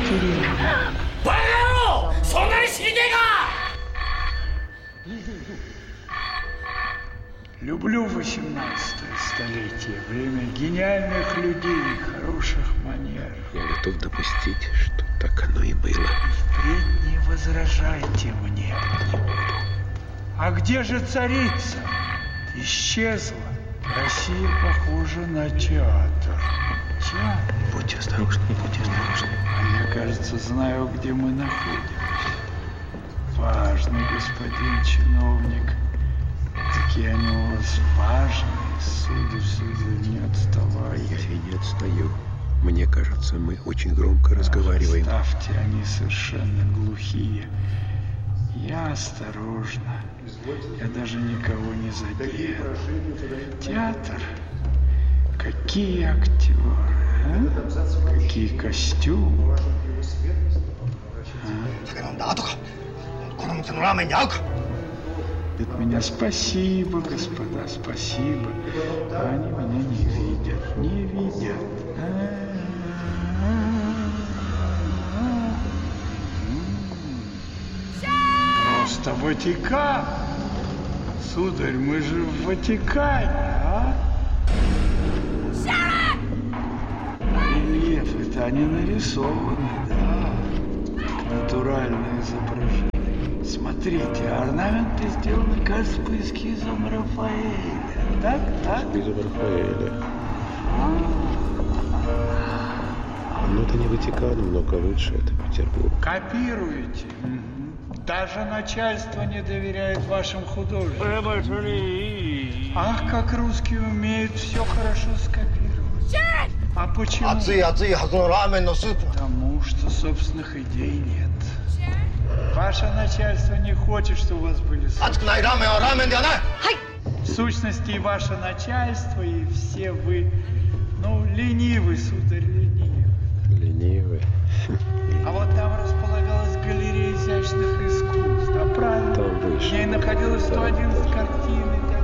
Екатерина. Люблю 18-е столетие, время гениальных людей, хороших манер. Я готов допустить, что так оно и было. И впредь не возражайте мне. А где же царица? Исчезла. Россия похожа на театр. Театр. Будьте осторожны, будьте осторожны. А я, кажется, знаю, где мы находимся. Важный господин чиновник. Какие они у вас важные, сударь, не отставайте. Я и не отстаю. Мне кажется, мы очень громко разговариваем. Оставьте, они совершенно глухие. Я осторожно. Я даже никого не задел. Театр. Какие актеры, а? Какие костюмы. От меня спасибо, господа, спасибо. А они меня не видят, не видят. Просто Ватикан. Сударь, мы же в Ватикане, а? Рельефы-то они нарисованы, да. Натуральное изображение. Смотрите, орнаменты сделаны, кажется, по эскизам Рафаэля. Так? Эскизам Рафаэля. Ну, это не Ватикан, много лучше, это Петербург. Копируете. Даже начальство не доверяет вашим художникам. Ах, как русские умеют все хорошо скопировать. А почему? Потому что собственных идей нет. Ваше начальство не хочет, чтобы у вас были собственные. В сущности, и ваше начальство, и все вы, ленивы, сударь, ленивы. Ленивы. А вот там располагалась галерея изящных искусств, да, правильно? Там выше. В ней находилось 111 картин.